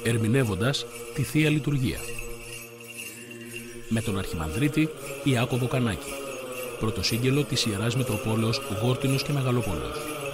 ερμηνεύοντας τη Θεία Λειτουργία. Με τον Αρχιμανδρίτη Ιάκωβο Κανάκη, πρωτοσύγγελο της Ιεράς Μητροπόλεως Γόρτινος και Μεγαλοπόλεως.